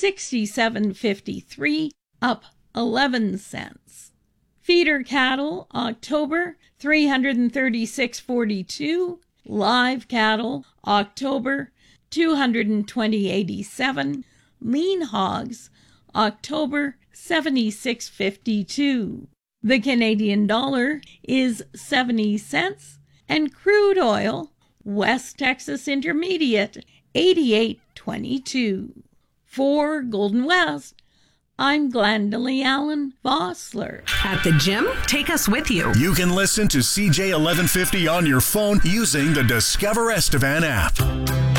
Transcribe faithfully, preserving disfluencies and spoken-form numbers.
sixty-seven fifty-three, up eleven cents. Feeder cattle, October, three hundred thirty-six forty-two. Live cattle, October, two hundred twenty eighty-seven. Lean hogs, October, seventy-six fifty-two. The Canadian dollar is seventy cents, and crude oil, West Texas Intermediate, eighty-eight twenty-two. For Golden West, I'm Glendalee Allen Vossler. At the gym, take us with you. You can listen to C J eleven fifty on your phone using the Discover Estevan app.